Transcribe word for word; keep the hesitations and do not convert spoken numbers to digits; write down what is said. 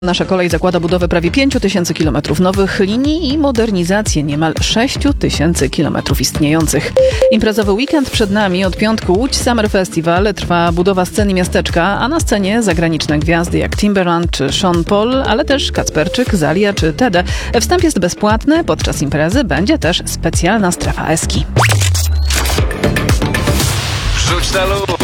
Nasza kolej zakłada budowę prawie pięć tysięcy kilometrów nowych linii i modernizację niemal sześć tysięcy kilometrów istniejących. Imprezowy weekend przed nami. Od piątku Łódź Summer Festival. Trwa budowa sceny miasteczka, a na scenie zagraniczne gwiazdy jak Timbaland czy Sean Paul, ale też Kacperczyk, Zalia czy Tede. Wstęp jest bezpłatny. Podczas imprezy będzie też specjalna strefa eski. Wrzuć na luz!